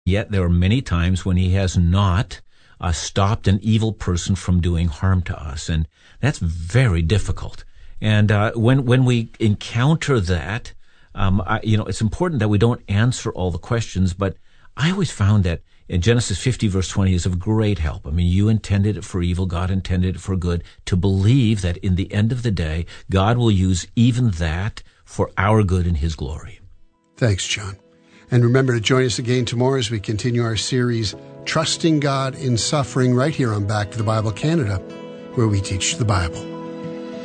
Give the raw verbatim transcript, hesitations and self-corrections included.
Yet there are many times when he has not uh, stopped an evil person from doing harm to us. And that's very difficult. And uh, when when we encounter that, um, I, you know, it's important that we don't answer all the questions. But I always found that in Genesis fifty, verse twenty, is of great help. I mean, you intended it for evil, God intended it for good. To believe that in the end of the day, God will use even that for our good and his glory. Thanks, John. And remember to join us again tomorrow as we continue our series, Trusting God in Suffering, right here on Back to the Bible Canada, where we teach the Bible.